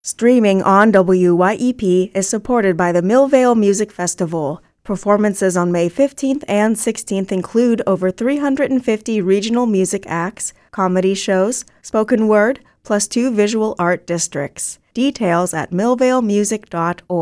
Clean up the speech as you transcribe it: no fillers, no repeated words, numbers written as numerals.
Streaming on WYEP is supported by the Millvale Music Festival. Performances on May 15th and 16th include over 350 regional music acts, comedy shows, spoken word, plus 2 visual art districts. Details at millvalemusic.org.